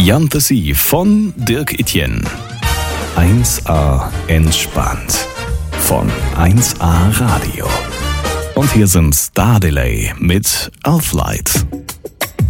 Beyond the Sea von Dirk Etienne. 1A entspannt von 1A Radio. Und hier sind Star Delay mit Elf Light.